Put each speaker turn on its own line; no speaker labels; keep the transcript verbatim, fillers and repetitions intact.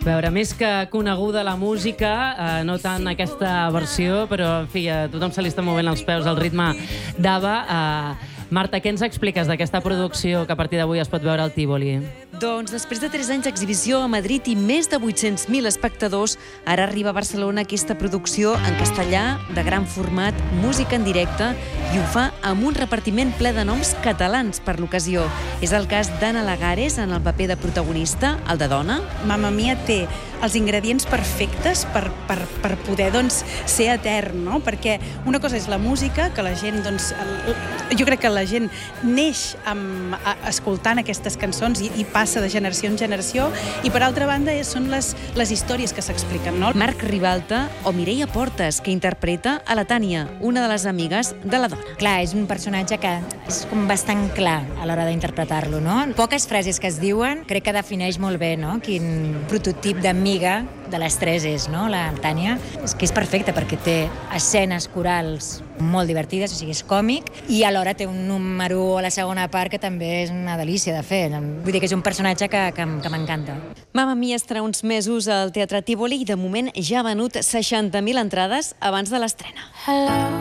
A veure, més que coneguda la música, eh, no tant aquesta versió, però en fi, a tothom se li està movent els peus al ritme d'Ava. Eh, Marta, què ens expliques d'aquesta producció que a partir d'avui es pot veure al Tívoli?
Doncs després de tres anys d'exhibició a Madrid i més de vuit-cents mil espectadors, ara arriba a Barcelona aquesta producció en castellà, de gran format, música en directe, i ho fa amb un repartiment ple de noms catalans per l'ocasió. És el cas d'Anna Lagares en el paper de protagonista, el de dona.
Mamma Mia té els ingredients perfectes per, per, per poder doncs, ser etern, no? Perquè una cosa és la música, que la gent, doncs, el, jo crec que la gent neix amb, a, escoltant aquestes cançons i, i passa de generació en generació, i per altra banda són les, les històries que s'expliquen, no?
Marc Ribalta o Mireia Portes, que interpreta a la Tània, una de les amigues de la dona.
Clar, és un personatge que és com bastant clar a l'hora d'interpretar-lo, no? Poques frases que es diuen, crec que defineix molt bé, no?, quin prototip d'amiga de les tres és, no?, la Tània. És que és perfecta perquè té escenes corals molt divertides, o sigui, és còmic, i alhora té un número a la segona part que també és una delícia de fer. Vull dir que és un personatge que, que, que m'encanta.
Mamma Mia estarà uns mesos al Teatre Tívoli i de moment ja ha venut seixanta mil entrades abans de l'estrena.
Hello.